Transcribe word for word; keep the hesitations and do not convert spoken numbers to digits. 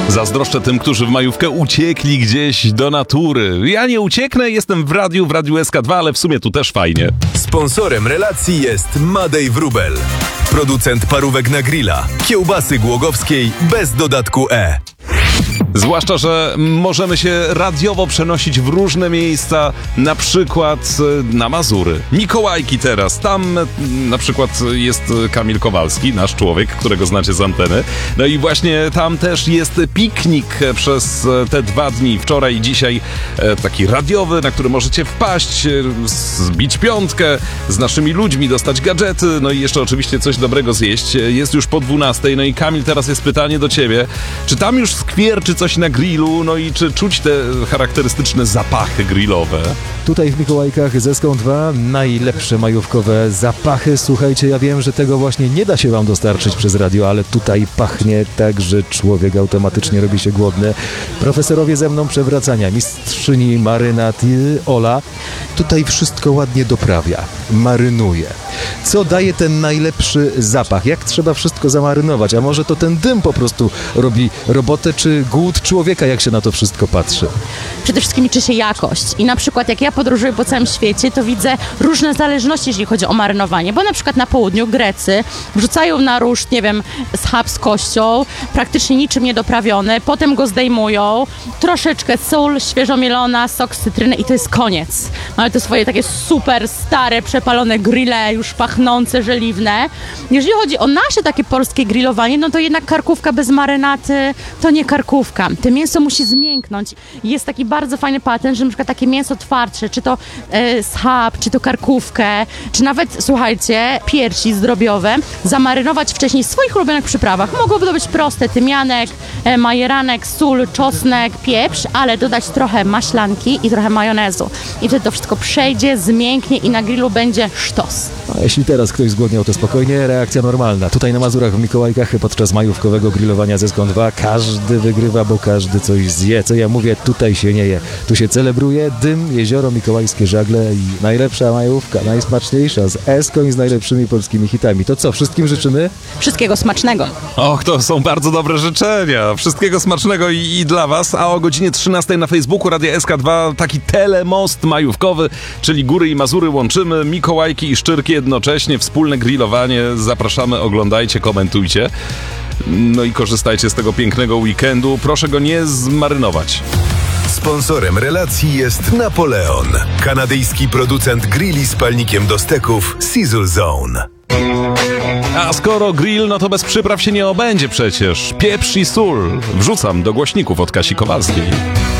Zazdroszczę tym, którzy w majówkę uciekli gdzieś do natury. Ja nie ucieknę, jestem w radiu, w Radiu S K dwa, ale w sumie tu też fajnie. Sponsorem relacji jest Madej Wróbel. Producent parówek na grilla. Kiełbasy Głogowskiej bez dodatku E. Zwłaszcza, że możemy się radiowo przenosić w różne miejsca, na przykład na Mazury. Mikołajki teraz. Tam na przykład jest Kamil Kowalski, nasz człowiek, którego znacie z anteny. No i właśnie tam też jest piknik przez te dwa dni. Wczoraj i dzisiaj taki radiowy, na który możecie wpaść, zbić piątkę, z naszymi ludźmi dostać gadżety, no i jeszcze oczywiście coś dobrego zjeść. Jest już po dwunastej. No i Kamil, teraz jest pytanie do ciebie. Czy tam już skwierczy coś na grillu, no i czy czuć te charakterystyczne zapachy grillowe? Tutaj w Mikołajkach z S K dwa najlepsze majówkowe zapachy. Słuchajcie, ja wiem, że tego właśnie nie da się wam dostarczyć przez radio, ale tutaj pachnie tak, że człowiek automatycznie robi się głodny. Profesorowie ze mną przewracania, mistrzyni marynat Ola, tutaj wszystko ładnie doprawia, marynuje. Co daje ten najlepszy zapach? Jak trzeba wszystko zamarynować? A może to ten dym po prostu robi robotę, czy głód człowieka, jak się na to wszystko patrzy? Przede wszystkim liczy się jakość. I na przykład jak ja podróżuję po całym świecie, to widzę różne zależności, jeżeli chodzi o marynowanie. Bo na przykład na południu Grecy wrzucają na róż, nie wiem, schab z kością, praktycznie niczym nie doprawiony, potem go zdejmują, troszeczkę sól, świeżo mielona, sok z cytryny i to jest koniec. Mamy te swoje takie super stare, przepalone grille, już pachnące, żeliwne. Jeżeli chodzi o nasze takie polskie grillowanie, no to jednak karkówka bez marynaty to nie karkówka. To mięso musi zmięknąć. Jest taki bardzo fajny patent, że na przykład takie mięso twardsze, czy to e, schab, czy to karkówkę, czy nawet, słuchajcie, piersi zdrobiowe, zamarynować wcześniej w swoich ulubionych przyprawach. Mogłoby to być proste, tymianek, e, majeranek, sól, czosnek, pieprz, ale dodać trochę maślanki i trochę majonezu. I wtedy to wszystko przejdzie, zmięknie i na grillu będzie sztos. A jeśli teraz ktoś zgłodniał, to spokojnie, reakcja normalna. Tutaj na Mazurach w Mikołajkach podczas majówkowego grillowania z S K dwa każdy wygrywa, bo każdy coś zje. Co ja mówię, tutaj się nie je. Tu się celebruje dym, jezioro, mikołajskie żagle i najlepsza majówka, najsmaczniejsza z Eską i z najlepszymi polskimi hitami. To co, wszystkim życzymy? Wszystkiego smacznego. Och, to są bardzo dobre życzenia. Wszystkiego smacznego i, i dla was. A o godzinie trzynastej na Facebooku Radia S K dwa taki telemost majówkowy, czyli Góry i Mazury łączymy, Mikołajki i Szczyrki jednocześnie, wspólne grillowanie. Zapraszamy, oglądajcie, komentujcie. No i korzystajcie z tego pięknego weekendu. Proszę go nie zmarynować. Sponsorem relacji jest Napoleon, kanadyjski producent grilli z palnikiem do steków Sizzle Zone. A skoro grill, no to bez przypraw się nie obędzie przecież. Pieprz i sól wrzucam do głośników od Kasi Kowalskiej.